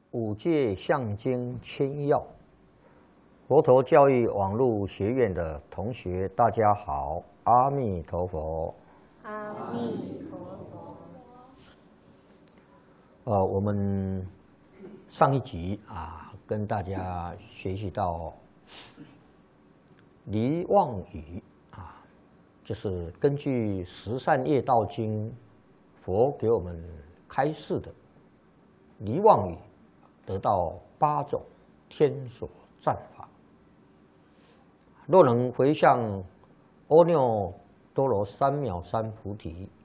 五戒相经千要，佛陀教育网络学院的同学，大家好，阿弥陀佛。 阿弥陀佛。我们上一集跟大家学习到离妄语就是根据《十善业道经》，佛给我们开示的离妄语，得到8种天所赞法。若能回向阿耨多罗三藐三菩提，